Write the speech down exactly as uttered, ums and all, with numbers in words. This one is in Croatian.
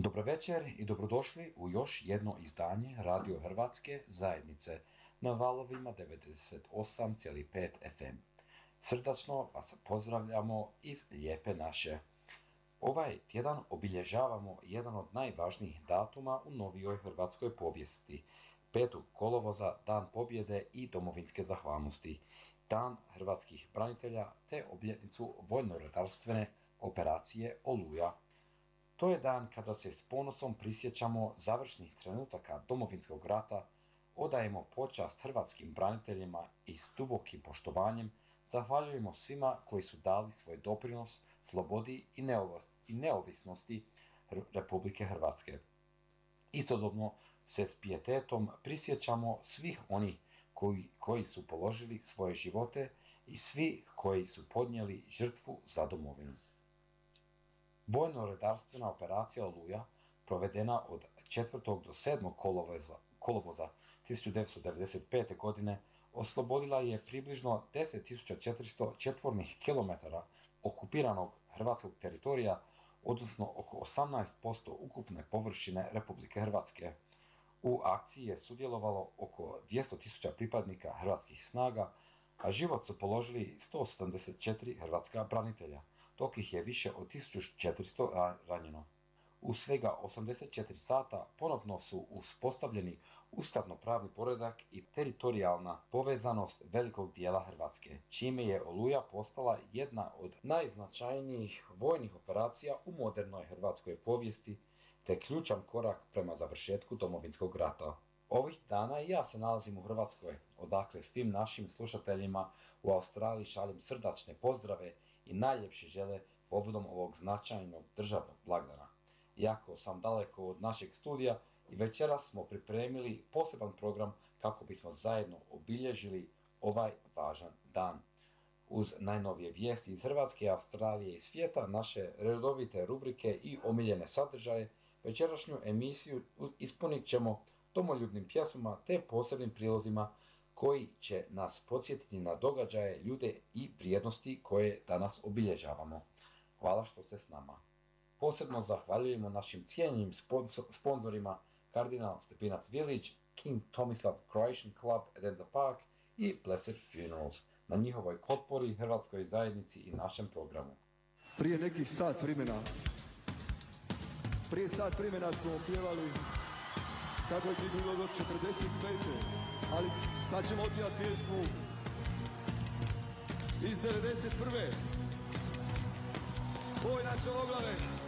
Dobro večer i dobrodošli u još jedno izdanje Radio Hrvatske zajednice na valovima devedeset osam zarez pet F M. Srdačno vas pozdravljamo iz Lijepe naše. Ovaj tjedan obilježavamo jedan od najvažnijih datuma u novijoj hrvatskoj povijesti. petog kolovoza, Dan pobjede i domovinske zahvalnosti, Dan hrvatskih branitelja te obljetnicu vojno-redarstvene operacije Oluja. To je dan kada se s ponosom prisjećamo završnih trenutaka Domovinskog rata, odajemo počast hrvatskim braniteljima i s dubokim poštovanjem zahvaljujemo svima koji su dali svoj doprinos slobodi i, neovo- i neovisnosti Republike Hrvatske. Istodobno se s pijetetom prisjećamo svih onih koji, koji su položili svoje živote i svi koji su podnijeli žrtvu za domovinu. Vojno-redarstvena operacija Oluja, provedena od četvrtog do sedmog kolovoza, kolovoza tisuću devetsto devedeset pete. godine, oslobodila je približno deset tisuća četiristo četvornih kilometara okupiranog hrvatskog teritorija, odnosno oko osamnaest posto ukupne površine Republike Hrvatske. U akciji je sudjelovalo oko dvjesto tisuća pripadnika hrvatskih snaga, a život su položili sto sedamdeset četiri hrvatska branitelja, dok ih je više od tisuću četiristo ranjeno. U svega osamdeset četiri sata ponovno su uspostavljeni ustavno-pravni poredak i teritorijalna povezanost velikog dijela Hrvatske, čime je Oluja postala jedna od najznačajnijih vojnih operacija u modernoj hrvatskoj povijesti, te ključan korak prema završetku Domovinskog rata. Ovih dana i ja se nalazim u Hrvatskoj, odakle svim našim slušateljima u Australiji šaljem srdačne pozdrave i najljepše žele povodom ovog značajnog državnog blagdana. Iako sam daleko od našeg studija, i večeras smo pripremili poseban program kako bismo zajedno obilježili ovaj važan dan. Uz najnovije vijesti iz Hrvatske, Australije i svijeta, naše redovite rubrike i omiljene sadržaje, večerašnju emisiju ispunit ćemo domoljubnim pjesmama te posebnim prilozima koji će nas podsjetiti na događaje, ljude i vrijednosti koje danas obilježavamo. Hvala što ste s nama. Posebno zahvaljujemo našim cijenjenim sponzorima Kardinal Stepinac Village, King Tomislav Croatian Club Edinburgh Park i Blessed Funerals na njihovoj potpori hrvatskoj zajednici i našem programu. Prije nekih sat vremena, prije sat vremena smo pjevali kako je ti bilo do četrdeset pete. Ali sad ćemo otpjevati pjesmu iz devedeset prve. Boj na Čavoglave.